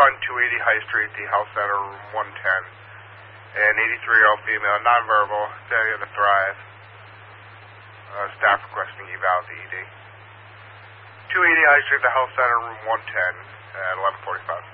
respond 280 High Street, the Health Center, room 110. An 83-year-old female, nonverbal, failure to thrive. Staff requesting eval at the ED. 280 High Street, the Health Center, room 110 at 11:45.